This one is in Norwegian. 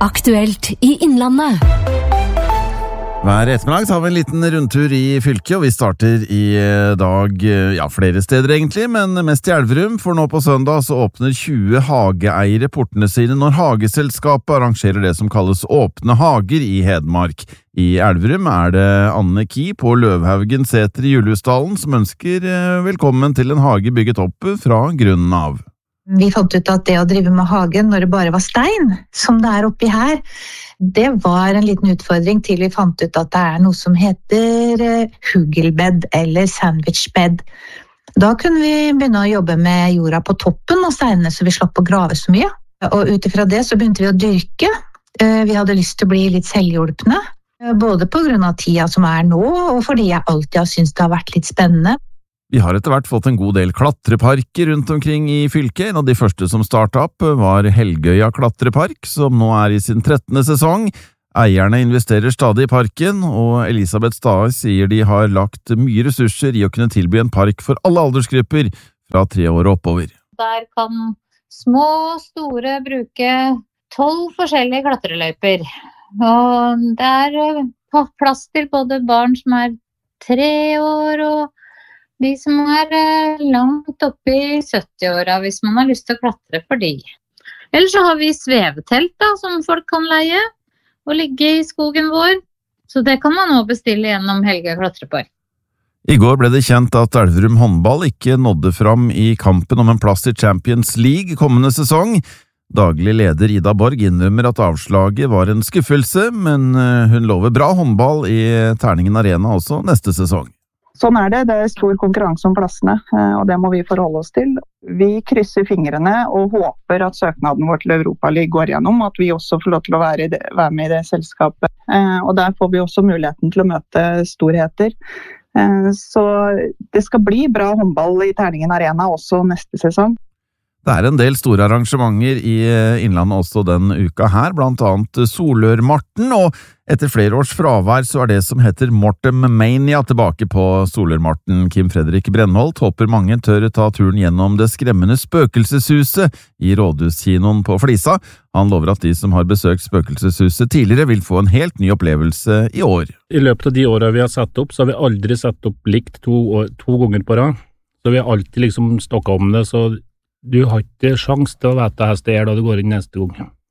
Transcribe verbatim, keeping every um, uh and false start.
Aktuelt i Innlandet. Hver ettermiddag tar vi en liten rundtur i fylket, og vi starter i dag, ja, flere steder egentlig, men mest i Elverum, for nå på søndag så åpner tjue hageeiere portene sine når Hageselskapet arrangerer det som kalles Åpne Hager i Hedmark. I Elverum er det Anne Ki på Løvhaugen seter i Juliusdalen som ønsker velkommen til en hage bygget opp fra grunnen av. Vi fant ut at det å drive med hagen når det bare var stein, som det er oppi her, det var en liten utfordring til vi fant ut at det er noe som heter hugelbed eller sandwichbed. Da kunne vi begynne å jobbe med jorda på toppen av steinene, så vi slapp å grave så mye. Og utifra det så begynte vi å dyrke. Vi hadde lyst til å bli litt selvhjulpne, både på grunn av tida som er nå, og fordi jeg alltid har syntes det har vært litt spennende. Vi har etter hvert fått en god del klatreparker rundt omkring i fylket. En av de første som startet opp var Helgøya klatrepark, som nå er i sin trettende sesong. Eierne investerer stadig i parken, og Elisabeth Stae sier de har lagt mye ressurser i å kunne tilby en park for alle aldersgrupper fra tre år og oppover. Der kan små og store bruke tolv forskjellige klatreløyper. Og det er plass til både barn som er tre år og de som er langt oppe i sytti-åra, hvis man har lyst til å klatre for de. Eller så har vi svevetelt da, som folk kan leie og ligge i skogen vår. Så det kan man også bestille gjennom Helgøya klatrepark. I går ble det kjent at Elverum håndball ikke nådde fram i kampen om en plass i Champions League kommende sesong. Daglig leder Ida Borg innrømmer at avslaget var en skuffelse, men hun lover bra håndball i Terningen Arena også neste sesong. Sånn er det, det er stor konkurranse om plassene, og det må vi forholde oss til. Vi krysser fingrene og håper at søknaden vår til Europaligaen går gjennom, at vi også får lov til å være, det, være med i det selskapet. Og der får vi også muligheten til å møte storheter. Så det skal bli bra håndball i Terningen Arena også neste sesong. Det er en del store arrangementer i Innlandet også den uka her, blant annet Solørmarten, og etter flere års fravær så er det som heter Mortem Mania tilbake på Solørmarten. Kim Fredrik Brennholt håper mange tør ta turen gjennom det skremmende spøkelseshuset i Rådhuskinoen på Flisa. Han lover at de som har besøkt spøkelseshuset tidligere vil få en helt ny opplevelse i år. I løpet av de årene vi har satt opp, så har vi aldri satt opp likt to, to ganger på rad. Så vi har alltid liksom stokket om det, så du har ikke sjans til å vite hva det er da du går inn neste gang.